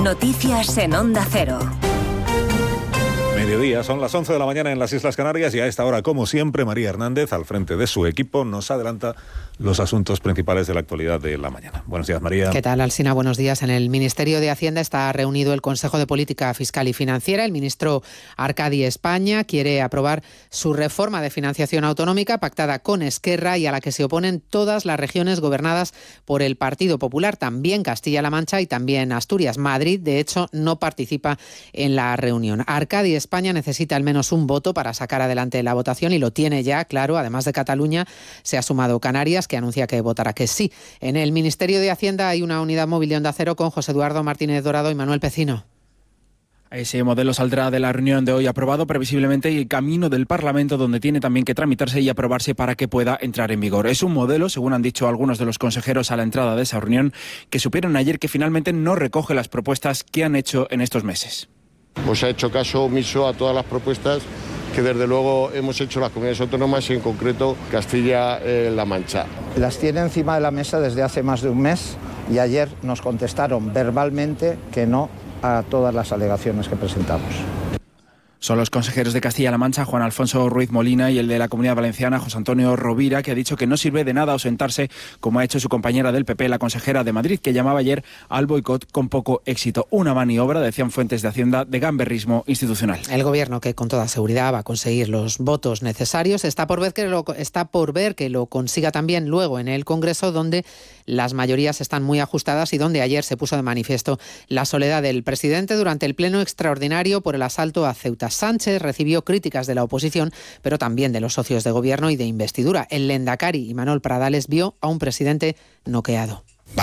Noticias en Onda Cero. Mediodía, son las 11 de la mañana en las Islas Canarias y a esta hora, como siempre, María Hernández, al frente de su equipo, nos adelanta los asuntos principales de la actualidad de la mañana. Buenos días, María. ¿Qué tal, Alsina? Buenos días. En el Ministerio de Hacienda está reunido el Consejo de Política Fiscal y Financiera. El ministro Arcadi España quiere aprobar su reforma de financiación autonómica pactada con Esquerra y a la que se oponen todas las regiones gobernadas por el Partido Popular, también Castilla-La Mancha y también Asturias. Madrid, de hecho, no participa en la reunión. Arcadi España necesita al menos un voto para sacar adelante la votación y lo tiene ya, claro. Además de Cataluña, se ha sumado Canarias, que anuncia que votará que sí. En el Ministerio de Hacienda hay una unidad móvil de Onda Cero con José Eduardo Martínez Dorado y Manuel Pecino. Ese modelo saldrá de la reunión de hoy aprobado previsiblemente y camino del Parlamento, donde tiene también que tramitarse y aprobarse para que pueda entrar en vigor. Es un modelo, según han dicho algunos de los consejeros a la entrada de esa reunión, que supieron ayer que finalmente no recoge las propuestas que han hecho en estos meses. Pues ha hecho caso omiso a todas las propuestas que desde luego hemos hecho las comunidades autónomas y en concreto Castilla-La Mancha. Las tiene encima de la mesa desde hace más de un mes y ayer nos contestaron verbalmente que no a todas las alegaciones que presentamos. Son los consejeros de Castilla-La Mancha, Juan Alfonso Ruiz Molina, y el de la Comunidad Valenciana, José Antonio Rovira, que ha dicho que no sirve de nada ausentarse, como ha hecho su compañera del PP, la consejera de Madrid, que llamaba ayer al boicot con poco éxito. Una maniobra, decían fuentes de Hacienda, de gamberrismo institucional. El Gobierno, que con toda seguridad va a conseguir los votos necesarios, está por ver que lo consiga también luego en el Congreso, donde las mayorías están muy ajustadas y donde ayer se puso de manifiesto la soledad del presidente durante el pleno extraordinario por el asalto a Ceuta. Sánchez recibió críticas de la oposición, pero también de los socios de gobierno y de investidura. El lehendakari Imanol Pradales vio a un presidente noqueado.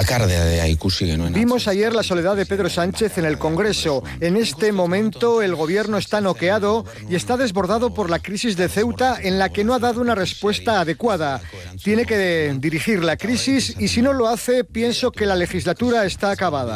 Vimos ayer la soledad de Pedro Sánchez en el Congreso. En este momento el gobierno está noqueado y está desbordado por la crisis de Ceuta, en la que no ha dado una respuesta adecuada. Tiene que dirigir la crisis y si no lo hace, pienso que la legislatura está acabada.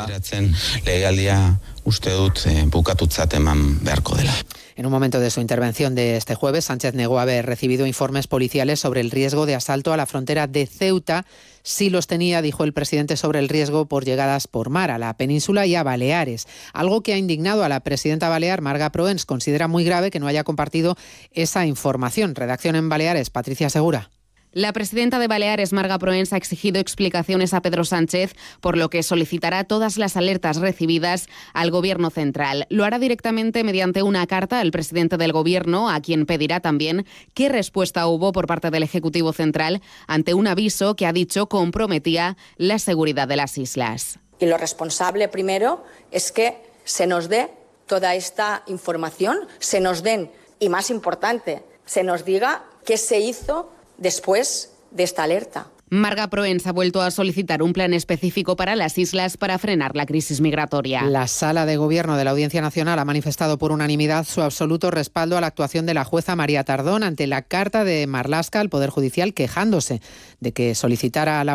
En un momento de su intervención de este jueves, Sánchez negó haber recibido informes policiales sobre el riesgo de asalto a la frontera de Ceuta. Sí los tenía, dijo el presidente, sobre el riesgo por llegadas por mar a la península y a Baleares. Algo que ha indignado a la presidenta balear, Marga Proens. Considera muy grave que no haya compartido esa información. Redacción en Baleares, Patricia Segura. La presidenta de Baleares, Marga Proens, ha exigido explicaciones a Pedro Sánchez, por lo que solicitará todas las alertas recibidas al Gobierno central. Lo hará directamente mediante una carta al presidente del Gobierno, a quien pedirá también qué respuesta hubo por parte del Ejecutivo Central ante un aviso que ha dicho comprometía la seguridad de las islas. Y lo responsable primero es que se nos dé toda esta información, se nos den, y más importante, se nos diga qué se hizo después de esta alerta. Marga Proens ha vuelto a solicitar un plan específico para las islas para frenar la crisis migratoria. La Sala de Gobierno de la Audiencia Nacional ha manifestado por unanimidad su absoluto respaldo a la actuación de la jueza María Tardón ante la carta de Marlaska al Poder Judicial, quejándose de que solicitara a la